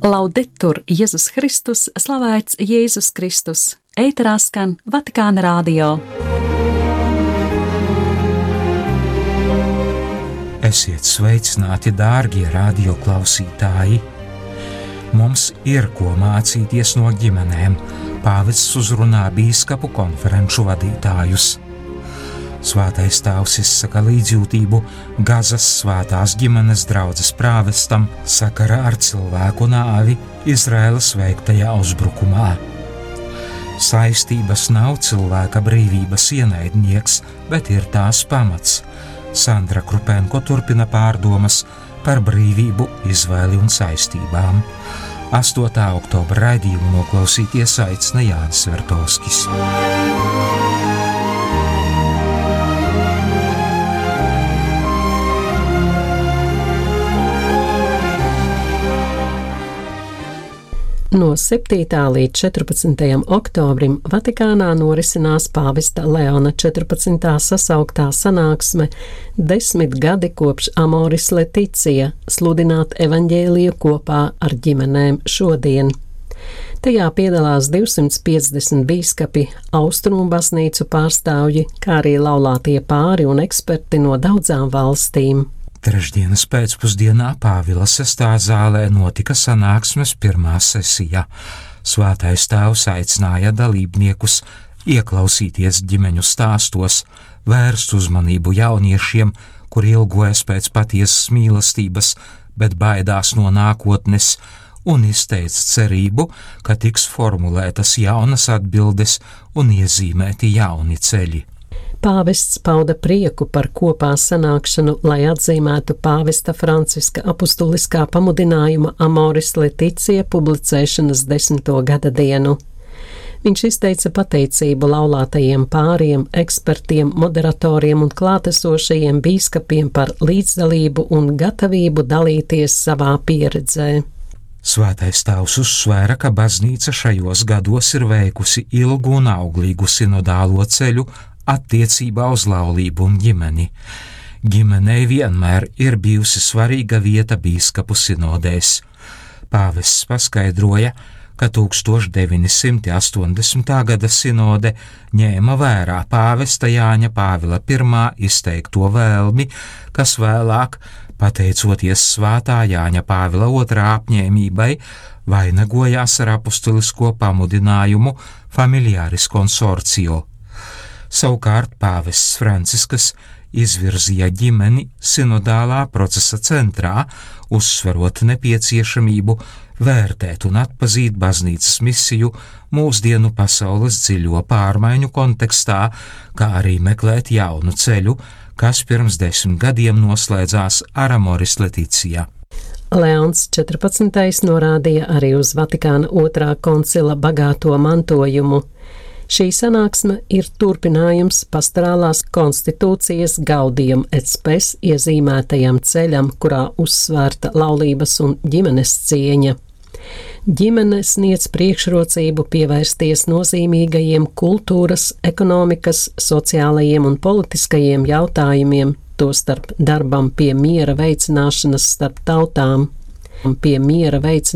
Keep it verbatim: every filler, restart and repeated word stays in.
Laudetur Jēzus Kristus, slavēts Jēzus Kristus, ēterā skan Vatikāna radio. Esiet sveicināti, dārgie radioklausītāji! Mums ir ko mācīties no ģimenēm, pāvests uzrunā bīskapu konferenču vadītājus. Svētais Tēvs izsaka līdzjūtību Gazas svētās ģimenes draudzes prāvestam sakarā ar cilvēku nāvi Izraēlas veiktajā uzbrukumā. Saistības nav cilvēka brīvības ienaidnieks, bet ir tās pamats. Sandra Krupenko turpina pārdomas par brīvību, izvēli un saistībām. astotā oktobra raidījumu noklausīties aicina Jānis Vertovskis. No septītā līdz četrpadsmitajam oktobrim Vatikānā norisinās pāvesta Leona četrpadsmitā sasauktā sanāksme desmit gadi kopš Amoris Leticija sludināt evaņģēliju kopā ar ģimenēm šodien. Tajā piedalās divsimt piecdesmit bīskapi, austrumu baznīcu pārstāvji, kā arī laulātie pāri un eksperti no daudzām valstīm. Trešdienas pēcpusdienā Pāvila sestā zālē notika sanāksmes pirmā sesija. Svētais Tēvs aicināja dalībniekus ieklausīties ģimeņu stāstos, vērst uzmanību jauniešiem, kur ilgojas pēc patiesas mīlestības, bet baidās no nākotnes, un izteica cerību, ka tiks formulētas jaunas atbildes un iezīmēti jauni ceļi. Pāvests pauda prieku par kopā sanākšanu, lai atzīmētu pāvesta Franciska apustuliskā pamudinājuma Amoris Leticija publicēšanas desmito gada dienu. Viņš izteica pateicību laulātajiem pāriem, ekspertiem, moderatoriem un klātesošajiem bīskapiem par līdzdalību un gatavību dalīties savā pieredzē. Svētais Tēvs uzsvēra, ka baznīca šajos gados ir veikusi ilgu un auglīgu sinodālo ceļu attiecībā uz laulību un ģimeni. Ģimenei vienmēr ir bijusi svarīga vieta bīskapu sinodēs. Pāvests paskaidroja, ka tūkstoš deviņi simti astoņdesmitā gada sinode ņēma vērā pāvesta Jāņa Pāvila pirmā izteikto vēlmi, kas vēlāk, pateicoties svētā Jāņa Pāvila otrā apņēmībai, vainagojās ar apustulisko pamudinājumu Familiaris Consortio. Savukārt pāvests Francisks izvirzīja ģimeni sinodālā procesa centrā, uzsverot nepieciešamību vērtēt un atpazīt baznīcas misiju mūsdienu pasaules dziļo pārmaiņu kontekstā, kā arī meklēt jaunu ceļu, kas pirms desmit gadiem noslēdzās ar Amoris Leticija. Leons četrpadsmitais norādīja arī uz Vatikāna otrā koncila bagāto mantojumu. Šī sanāksme ir turpinājums pastorālās konstitūcijas Gaudium et Spes iezīmētajam ceļam, kurā uzsvērta laulības un ģimenes cieņa. Ģimene sniedz priekšrocību pievērsties nozīmīgajiem kultūras, ekonomikas, sociālajiem un politiskajiem jautājumiem, tostarp darbam pie miera veicināšanas starp tautām, pie miera veicināšanas